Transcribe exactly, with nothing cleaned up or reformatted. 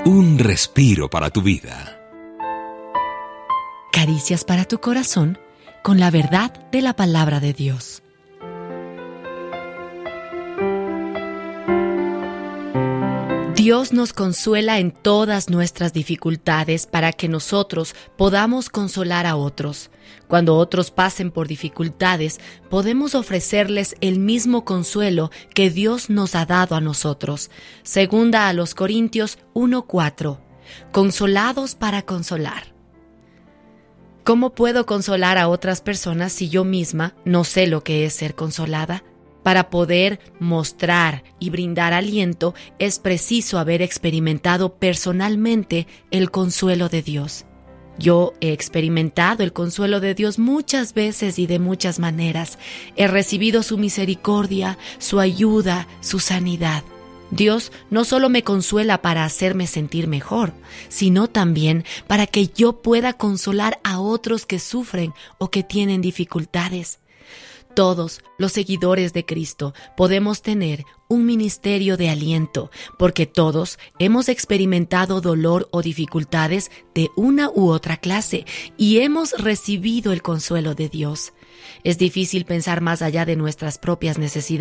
Un respiro para tu vida. Caricias para tu corazón con la verdad de la palabra de Dios. Dios nos consuela en todas nuestras dificultades para que nosotros podamos consolar a otros. Cuando otros pasen por dificultades, podemos ofrecerles el mismo consuelo que Dios nos ha dado a nosotros. Segunda a los Corintios uno cuatro. Consolados para consolar. ¿Cómo puedo consolar a otras personas si yo misma no sé lo que es ser consolada? Para poder mostrar y brindar aliento, es preciso haber experimentado personalmente el consuelo de Dios. Yo he experimentado el consuelo de Dios muchas veces y de muchas maneras. He recibido su misericordia, su ayuda, su sanidad. Dios no solo me consuela para hacerme sentir mejor, sino también para que yo pueda consolar a otros que sufren o que tienen dificultades. Todos los seguidores de Cristo podemos tener un ministerio de aliento, porque todos hemos experimentado dolor o dificultades de una u otra clase y hemos recibido el consuelo de Dios. Es difícil pensar más allá de nuestras propias necesidades